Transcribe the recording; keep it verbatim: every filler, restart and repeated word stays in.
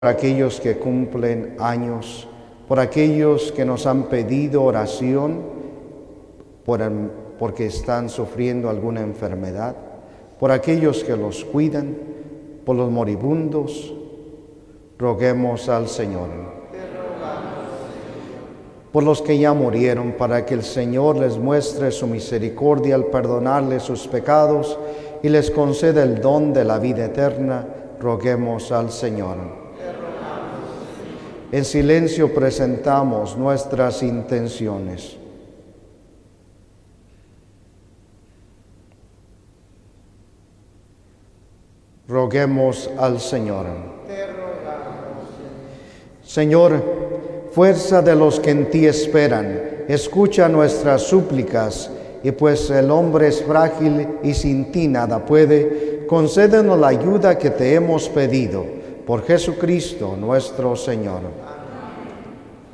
por aquellos que cumplen años, por aquellos que nos han pedido oración por el, porque están sufriendo alguna enfermedad, por aquellos que los cuidan, por los moribundos, roguemos al Señor. Por los que ya murieron, para que el Señor les muestre su misericordia al perdonarles sus pecados y les conceda el don de la vida eterna, roguemos al Señor. En silencio presentamos nuestras intenciones. Roguemos al Señor. Señor, fuerza de los que en ti esperan, escucha nuestras súplicas, y pues el hombre es frágil y sin ti nada puede, concédenos la ayuda que te hemos pedido. Por Jesucristo nuestro Señor.